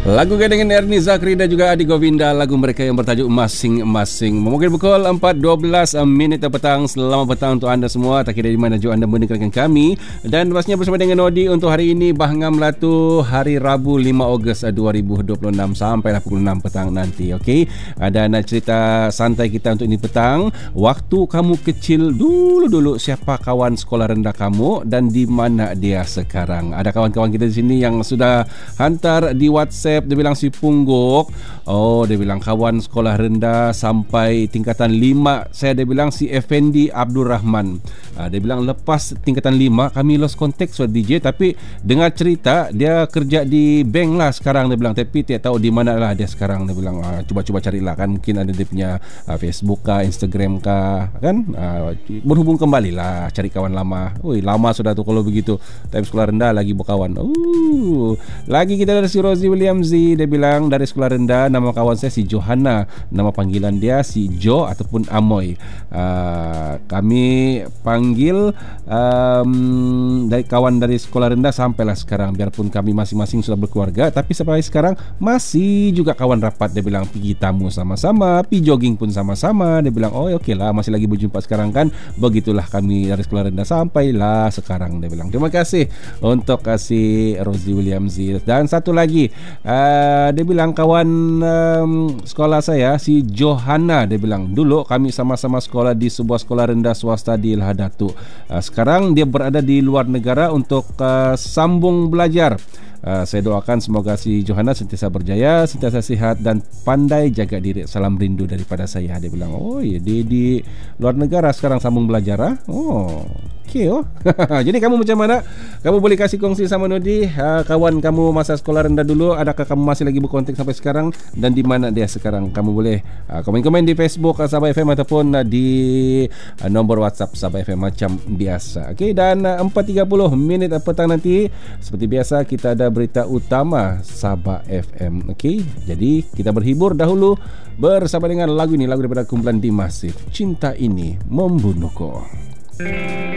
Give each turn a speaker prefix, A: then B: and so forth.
A: Lagu dengan Ernie Zakri dan juga Adi Govinda, lagu mereka yang bertajuk Masing-Masing. Memukul pukul 4.12 petang. Selamat petang untuk anda semua, tak kira di mana juga anda mendengarkan kami. Dan pastinya bersama dengan Nodi untuk hari ini, Bahangam Melatu, hari Rabu 5 Ogos 2026 sampailah pukul 6 petang nanti. Okey, ada nak cerita santai kita untuk ini petang. Waktu kamu kecil dulu, siapa kawan sekolah rendah kamu dan di mana dia sekarang? Ada kawan-kawan kita di sini yang sudah hantar di WhatsApp. Dia bilang si Pungguk. Dia bilang kawan sekolah rendah sampai tingkatan 5. Dia bilang si Effendi Abdul Rahman. Dia bilang lepas tingkatan 5 kami lost contact suara DJ, tapi dengar cerita dia kerja di bank lah sekarang. Dia bilang tapi tidak tahu di mana lah dia sekarang. Dia bilang cuba-cuba carilah, kan mungkin ada dia punya Facebook kah, Instagram kah, kan berhubung kembali lah, cari kawan lama. Lama sudah tu kalau begitu, tapi sekolah rendah lagi berkawan. Lagi kita ada si Rosie William Z. Dia bilang dari sekolah rendah, nama kawan saya si Johanna, nama panggilan dia si Jo ataupun Amoy. Kami panggil dari kawan dari sekolah rendah sampailah sekarang. Biarpun kami masing-masing sudah berkeluarga, tapi sampai sekarang masih juga kawan rapat. Dia bilang pergi tamu sama-sama, pergi jogging pun sama-sama. Dia bilang okey lah, masih lagi berjumpa sekarang kan. Begitulah kami dari sekolah rendah sampailah sekarang. Dia bilang terima kasih untuk kasih Rosie William Z. Dan satu lagi, dia bilang kawan sekolah saya si Johanna. Dia bilang dulu kami sama-sama sekolah di sebuah sekolah rendah swasta di Lahadatu. Sekarang dia berada di luar negara untuk sambung belajar. Saya doakan semoga si Johanna sentiasa berjaya, sentiasa sihat dan pandai jaga diri. Salam rindu daripada saya. Dia bilang dia di luar negara sekarang sambung belajar. Okay. Jadi kamu macam mana? Kamu boleh kasih kongsi sama Nodi, kawan kamu masa sekolah rendah dulu. Adakah kamu masih lagi berkontak sampai sekarang? Dan di mana dia sekarang? Kamu boleh komen-komen di Facebook Sabah FM ataupun di nombor WhatsApp Sabah FM macam biasa. Okay, dan 4.30 petang nanti seperti biasa kita ada berita utama Sabah FM. Okay, jadi kita berhibur dahulu bersama dengan lagu ini, lagu daripada kumpulan Dimasif, Cinta Ini Membunuhku.